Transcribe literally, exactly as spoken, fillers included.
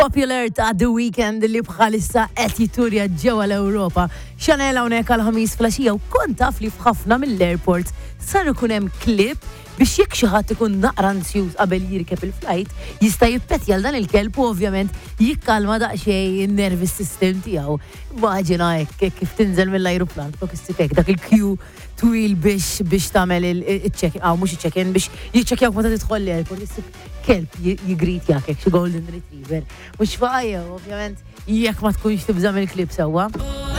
Popular ta' The Weeknd li bħalissa qed jiturja ġewwa l-Ewropa. Chanel hawnhekk għall-ħamis flaxija u kont taf li f'ħafna mill-airports sar ikun hemm klip biex jekk xi ħadd ikun naqra anzjuż qabel jirkeb il-flight jista' jippetjal dan il-kelb u ovvjament jikkalma daqsxejn in-nervous system tiegħu. Immaġina hekk kif tinżel mill-ajruplan fuq is-sipek dak il-queue twil biex biex tagħmel il-check aw mhux il-check-in biex jiċċekkjawk meta tidħol l-airport issib kelb jigrit jak hekk xi golden retriever. Mhux faqajja ovvjament jekk ma tkunx tibża mill-klip sewwa.